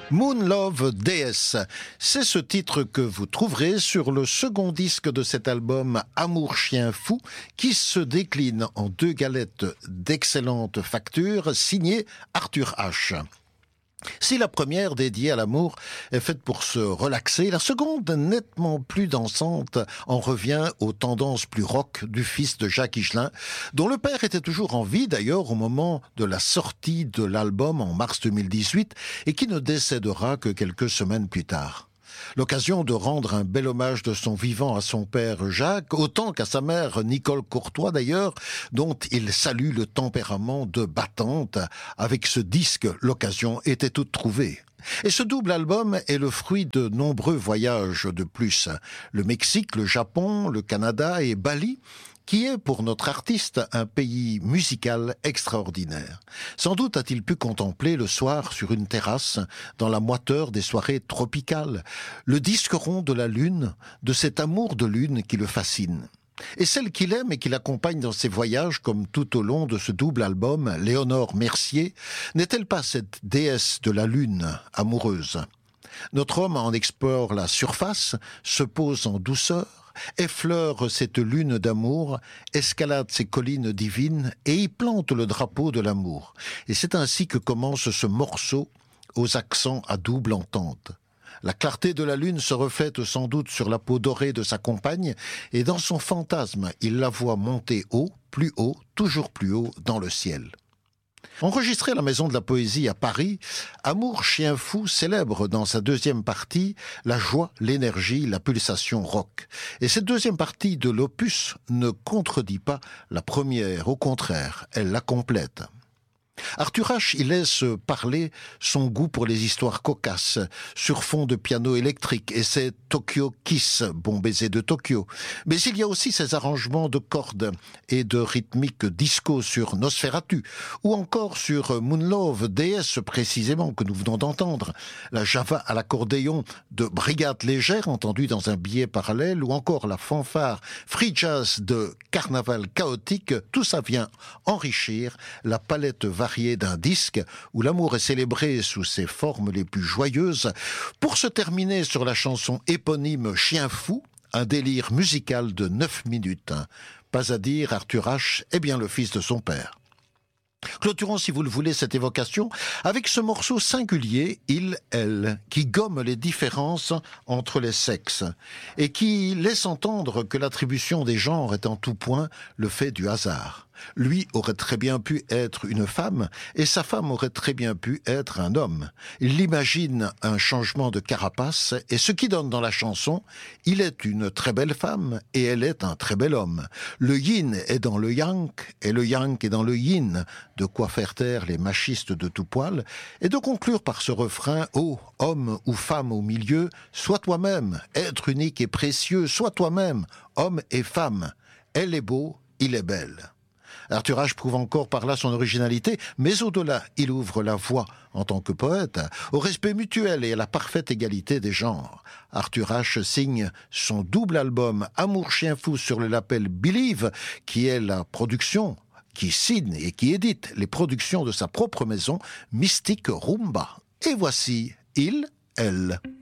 Moon Love DS, c'est ce titre que vous trouverez sur le second disque de cet album Amour Chien Fou, qui se décline en 2 galettes d'excellente facture, signées Arthur H. Si la première, dédiée à l'amour, est faite pour se relaxer, la seconde, nettement plus dansante, en revient aux tendances plus rock du fils de Jacques Higelin, dont le père était toujours en vie d'ailleurs au moment de la sortie de l'album en mars 2018 et qui ne décédera que quelques semaines plus tard. L'occasion de rendre un bel hommage de son vivant à son père Jacques, autant qu'à sa mère Nicole Courtois d'ailleurs, dont il salue le tempérament de battante. Avec ce disque, l'occasion était toute trouvée. Et ce double album est le fruit de nombreux voyages de plus. Le Mexique, le Japon, le Canada et Bali, qui est pour notre artiste un pays musical extraordinaire. Sans doute a-t-il pu contempler le soir sur une terrasse, dans la moiteur des soirées tropicales, le disque rond de la lune, de cet amour de lune qui le fascine. Et celle qu'il aime et qui l'accompagne dans ses voyages, comme tout au long de ce double album, Léonore Mercier, n'est-elle pas cette déesse de la lune amoureuse ? Notre homme en explore la surface, se pose en douceur, effleure cette lune d'amour, escalade ces collines divines et y plante le drapeau de l'amour. Et c'est ainsi que commence ce morceau aux accents à double entente. La clarté de la lune se reflète sans doute sur la peau dorée de sa compagne et dans son fantasme, il la voit monter haut, toujours plus haut dans le ciel. Enregistré à la Maison de la Poésie à Paris, Amour Chien Fou célèbre dans sa deuxième partie la joie, l'énergie, la pulsation rock. Et cette deuxième partie de l'opus ne contredit pas la première, au contraire, elle la complète. Arthur H. y laisse parler son goût pour les histoires cocasses, sur fond de piano électrique, et c'est Tokyo Kiss, bon baiser de Tokyo. Mais il y a aussi ses arrangements de cordes et de rythmique disco sur Nosferatu, ou encore sur Moon Love DS précisément, que nous venons d'entendre, la java à l'accordéon de Brigade Légère, entendue dans un billet parallèle, ou encore la fanfare free jazz de Carnaval Chaotique. Tout ça vient enrichir la palette variée d'un disque où l'amour est célébré sous ses formes les plus joyeuses, pour se terminer sur la chanson éponyme Chien Fou, un délire musical de 9 minutes. Pas à dire, Arthur H. est bien le fils de son père. Clôturons, si vous le voulez, cette évocation avec ce morceau singulier, Il, Elle, qui gomme les différences entre les sexes et qui laisse entendre que l'attribution des genres est en tout point le fait du hasard. Lui aurait très bien pu être une femme et sa femme aurait très bien pu être un homme. Il imagine un changement de carapace et ce qui donne dans la chanson, il est une très belle femme et elle est un très bel homme. Le yin est dans le yang et le yang est dans le yin, de quoi faire taire les machistes de tout poil, et de conclure par ce refrain, ô homme ou femme au milieu, sois toi-même, être unique et précieux, sois toi-même, homme et femme. Elle est beau, il est belle. Arthur H. prouve encore par là son originalité, mais au-delà, il ouvre la voie, en tant que poète, au respect mutuel et à la parfaite égalité des genres. Arthur H. signe son double album Amour Chien Fou sur le label Believe, qui est la production qui signe et qui édite les productions de sa propre maison, Mystic Rumba. Et voici Il, Elle.